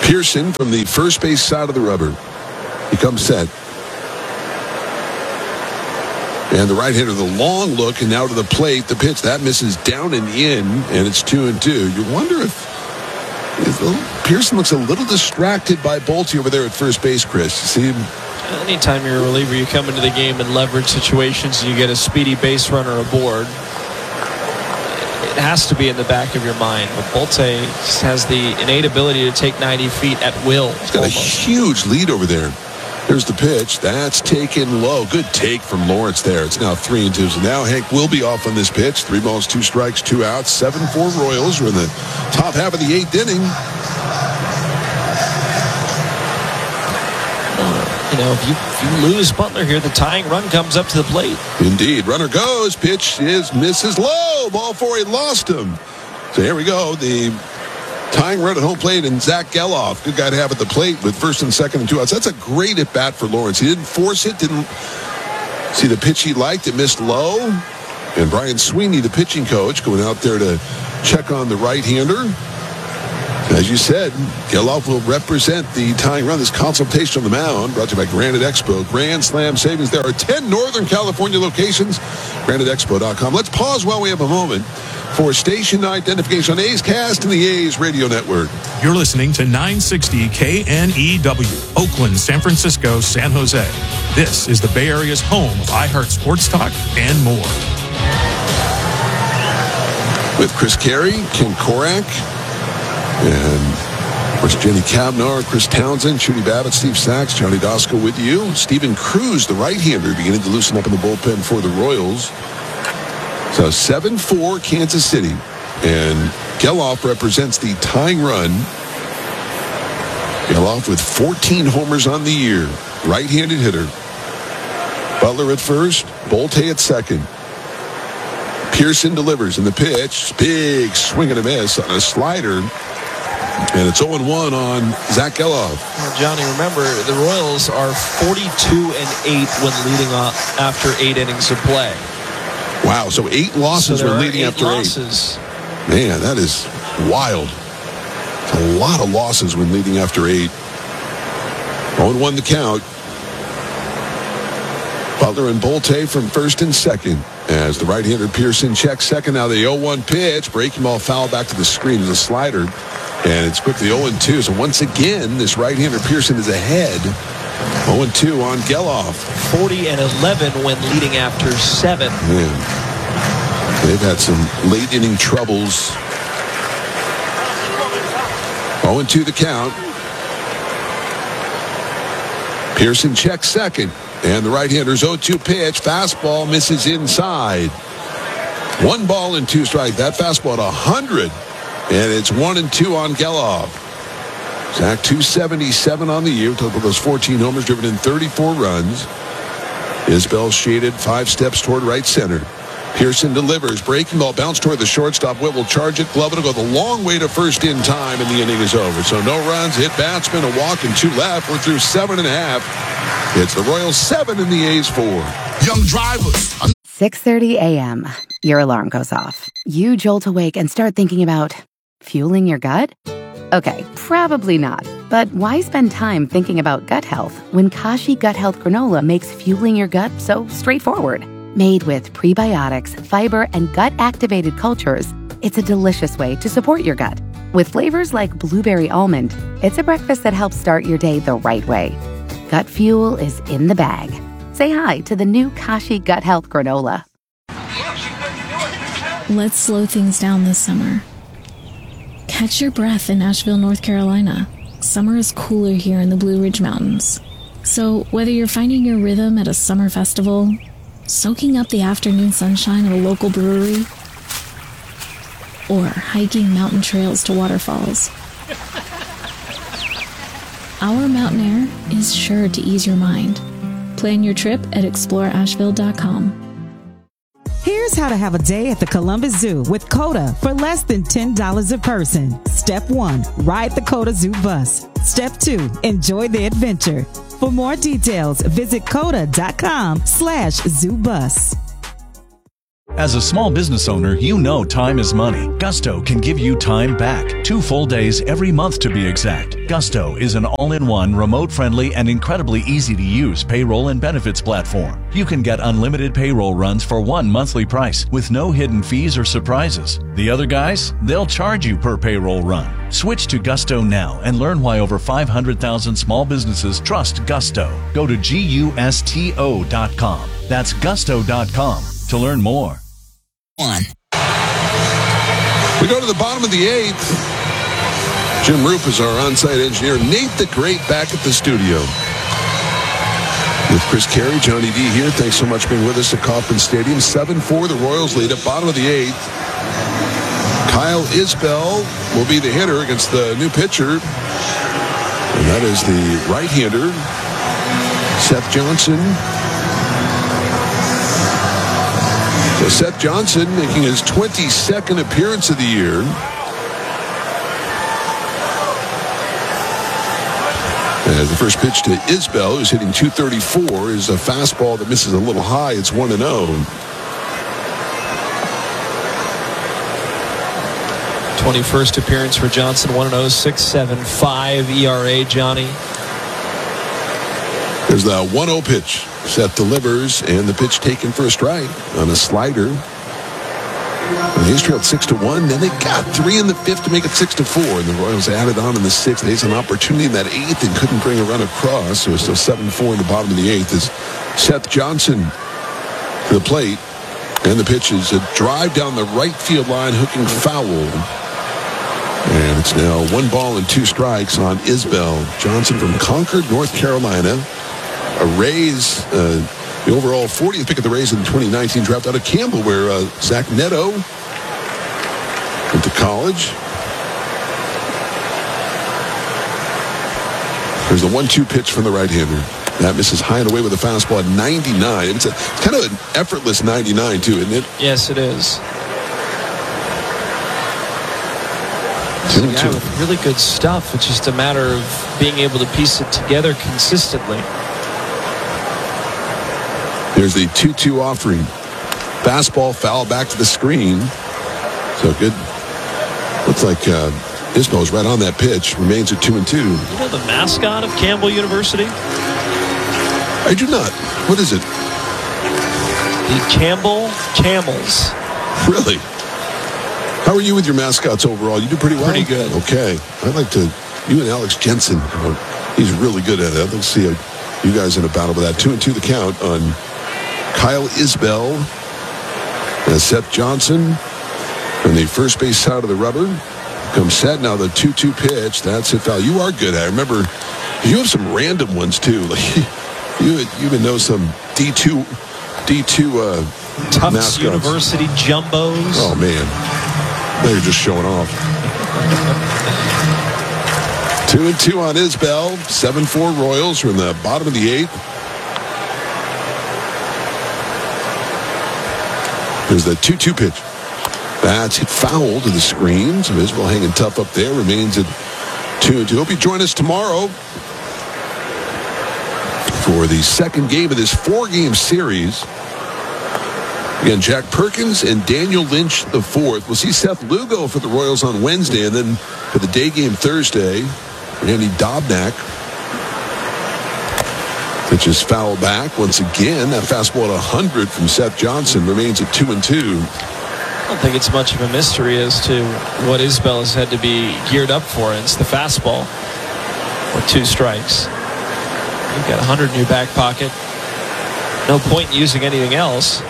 Pearson from the first base side of the rubber. He comes set. And the right-hander, the long look, and now to the plate. The pitch, that misses down and in, and it's 2-2. You wonder if Pearson looks a little distracted by Bolte over there at first base, Chris. You see him? Anytime you're a reliever, you come into the game in leverage situations, you get a speedy base runner aboard. It has to be in the back of your mind. But Bolte just has the innate ability to take 90 feet at will. He's got a huge lead over there. Here's the pitch. That's taken low. Good take from Lawrence there. It's now 3-2. So now Hank will be off on this pitch. 3 balls, 2 strikes, 2 outs. 7-4 Royals. We're in the top half of the 8th inning. If you lose Butler here, the tying run comes up to the plate. Indeed. Runner goes. Pitch misses low. Ball 4. He lost him. So here we go. The tying run at home plate, and Zach Geloff, good guy to have at the plate with first and second and 2 outs. That's a great at bat for Lawrence. He didn't force it, didn't see the pitch he liked. It missed low. And Brian Sweeney, the pitching coach, going out there to check on the right-hander. As you said, Geloff will represent the tying run. This consultation on the mound brought to you by Granite Expo. Grand Slam savings. There are 10 Northern California locations. GraniteExpo.com. Let's pause while we have a moment for station identification on A's Cast and the A's Radio Network. You're listening to 960 KNEW, Oakland, San Francisco, San Jose. This is the Bay Area's home of iHeart Sports Talk and more. With Chris Carey, Ken Korak, and of course Jenny Cavnar, Chris Townsend, Judy Babbitt, Steve Sachs, Johnny Dosco with you. Steven Cruz, the right-hander, beginning to loosen up in the bullpen for the Royals. So 7-4 Kansas City. And Geloff represents the tying run. Geloff with 14 homers on the year. Right-handed hitter. Butler at first, Bolte at second. Pearson delivers in the pitch. Big swing and a miss on a slider. And it's 0-1 on Zach Geloff. Well, Johnny, remember, the Royals are 42-8 when leading off after 8 innings of play. Wow, so 8 losses when leading after 8. Man, that is wild. It's a lot of losses when leading after 8. 0-1 the count. Butler and Bolte from first and second. As the right-hander Pearson checks second. Now the 0-1 pitch. Breaking ball foul back to the screen. It's a slider. And it's quickly 0-2. So once again, this right-hander Pearson is ahead. 0-2 on Geloff. 40-11 when leading after 7. Man, they've had some late inning troubles. 0-2 the count. Pearson checks second. And the right-hander's 0-2 pitch. Fastball misses inside. 1 ball and 2 strikes. That fastball at 100. And it's 1-2 on Geloff. Zach, 277 on the year. Total those 14 homers, driven in 34 runs. Isbell shaded 5 steps toward right center. Pearson delivers. Breaking ball, bounce toward the shortstop. Witt will charge it. Glove, it'll go the long way to first in time, and the inning is over. So no runs, hit batsman, a walk, and 2 left. We're through 7.5. It's the Royals 7 and the A's 4. Young drivers. 6:30 a.m. Your alarm goes off. You jolt awake and start thinking about fueling your gut? Okay, probably not. But why spend time thinking about gut health when Kashi Gut Health Granola makes fueling your gut so straightforward? Made with prebiotics, fiber, and gut-activated cultures, it's a delicious way to support your gut. With flavors like blueberry almond, it's a breakfast that helps start your day the right way. Gut fuel is in the bag. Say hi to the new Kashi Gut Health Granola. Let's slow things down this summer. Catch your breath in Asheville, North Carolina. Summer is cooler here in the Blue Ridge Mountains. So whether you're finding your rhythm at a summer festival, soaking up the afternoon sunshine at a local brewery, or hiking mountain trails to waterfalls, our mountain air is sure to ease your mind. Plan your trip at exploreasheville.com. Here's how to have a day at the Columbus Zoo with COTA for less than $10 a person. Step 1, ride the COTA Zoo bus. Step 2, enjoy the adventure. For more details, visit COTA.com/zoobus. As a small business owner, you know time is money. Gusto can give you time back. 2 full days every month to be exact. Gusto is an all-in-one, remote-friendly, and incredibly easy-to-use payroll and benefits platform. You can get unlimited payroll runs for one monthly price with no hidden fees or surprises. The other guys, they'll charge you per payroll run. Switch to Gusto now and learn why over 500,000 small businesses trust Gusto. Go to GUSTO.com. That's gusto.com to learn more. We go to the bottom of the 8th. Jim Roop is our on-site engineer. Nate the Great back at the studio. With Chris Carey, Johnny D here. Thanks so much for being with us at Kauffman Stadium. 7-4, the Royals lead at bottom of the 8th. Kyle Isbell will be the hitter against the new pitcher. And that is the right-hander, Seth Johnson. So Seth Johnson making his 22nd appearance of the year. As the first pitch to Isbell, who's hitting .234, is a fastball that misses a little high. It's 1-0. 21st appearance for Johnson, 1-0, 6.75 ERA, Johnny. There's the 1-0 pitch. Seth delivers, and the pitch taken for a strike on a slider. And he's trailed 6-1. Then they got 3 in the 5th to make it 6-4. And the Royals added on in the 6th. They had an opportunity in that 8th and couldn't bring a run across. So it's still 7-4 in the bottom of the 8th as Seth Johnson to the plate. And the pitch is a drive down the right field line, hooking foul. And it's now 1 ball and 2 strikes on Isbell. Johnson from Concord, North Carolina. A Rays, the overall 40th pick of the Rays in the 2019 draft out of Campbell, where Zach Neto went to college. There's the 1-2 pitch from the right-hander. That misses high and away with a fastball at 99. It's kind of an effortless 99, too, isn't it? Yes, it is. He's a guy with really good stuff. It's just a matter of being able to piece it together consistently. There's the 2-2 offering. Fastball foul back to the screen. So good. Looks like Isbell's right on that pitch. Remains at 2-2. You know the mascot of Campbell University? I do not. What is it? The Campbell Camels. Really? How are you with your mascots overall? You do pretty well? Pretty good. Okay. I'd like to, you and Alex Jensen, he's really good at it. I'd like to see you guys in a battle with that. 2-2 the count on Kyle Isbell. Seth Johnson on the first base side of the rubber. Comes set now the 2-2 pitch. That's it foul. You are good at it. Remember, you have some random ones too. Like you even know some D2 Tufts mascots. University jumbos. Oh man. Now you're just showing off. 2-2 on Isbell. 7-4 Royals from the bottom of the 8th. There's the 2-2 pitch. That's hit foul to the screen. So Isbell hanging tough up there. Remains at 2-2. Hope you join us tomorrow for the second game of this 4-game series. Again, Jack Perkins and Daniel Lynch the 4th. We'll see Seth Lugo for the Royals on Wednesday, and then for the day game Thursday, Randy Dobnak. Pitch is foul back once again. That fastball at 100 from Seth Johnson remains at 2-2. I don't think it's much of a mystery as to what Isbell has had to be geared up for. It's the fastball with 2 strikes. You've got 100 in your back pocket. No point in using anything else.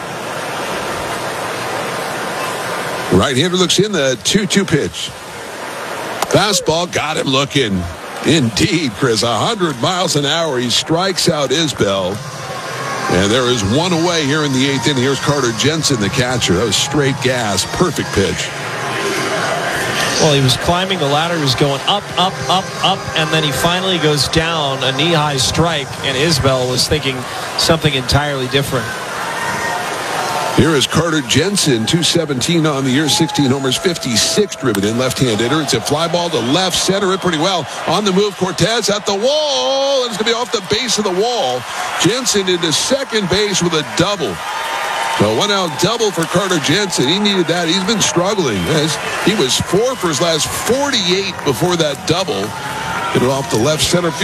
Right-hander looks in, the 2-2 pitch. Fastball got him looking. Indeed, Chris, 100 miles an hour. He strikes out Isbell. And there is 1 away here in the 8th inning. Here's Carter Jensen, the catcher. That was straight gas. Perfect pitch. Well, he was climbing the ladder. He was going up, up, up, up, and then he finally goes down a knee-high strike, and Isbell was thinking something entirely different. Here is Carter Jensen, 217 on the year, 16 homers, 56 driven in, left-hand hitter. It's a fly ball to left center, it pretty well. On the move, Cortez at the wall, and it's going to be off the base of the wall. Jensen into second base with a double. A one-out double for Carter Jensen. He needed that. He's been struggling. He was 4 for his last 48 before that double. Hit it off the left center field.